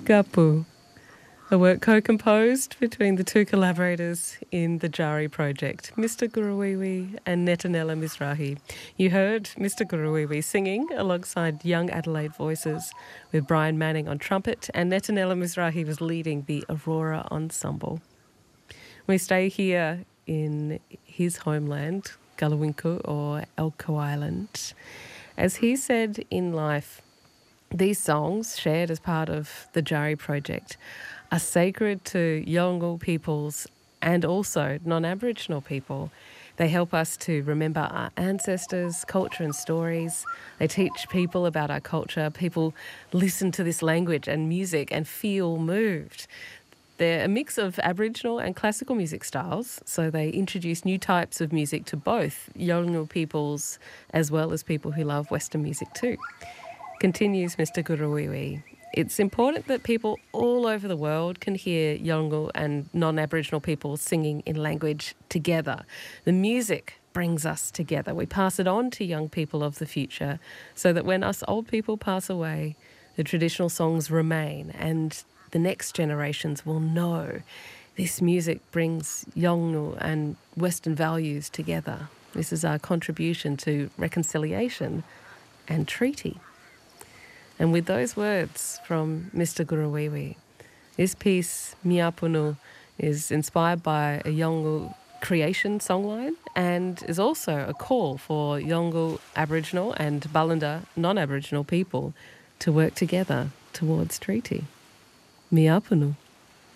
Gapu, a work co-composed between the two collaborators in the Jari project, Mr. Guruwiwi and Netanella Mizrahi. You heard Mr. Guruwiwi singing alongside young Adelaide voices with Brian Manning on trumpet, and Netanella Mizrahi was leading the Aurora Ensemble. We stay here in his homeland, Gulawinku or Elcho Island. As he said in life, these songs, shared as part of the Jari project, are sacred to Yolngu peoples and also non-Aboriginal people. They help us to remember our ancestors, culture and stories. They teach people about our culture. People listen to this language and music and feel moved. They're a mix of Aboriginal and classical music styles, so they introduce new types of music to both Yolngu peoples as well as people who love Western music too. Continues Mr. Guruwiwi. It's important that people all over the world can hear Yolngu and non-Aboriginal people singing in language together. The music brings us together. We pass it on to young people of the future so that when us old people pass away, the traditional songs remain and the next generations will know this music brings Yolngu and Western values together. This is our contribution to reconciliation and treaty. And with those words from Mr. Guruwiwi, this piece, Miapunu, is inspired by a Yolngu creation songline and is also a call for Yolngu Aboriginal and Balanda non-Aboriginal people to work together towards treaty. Miapunu.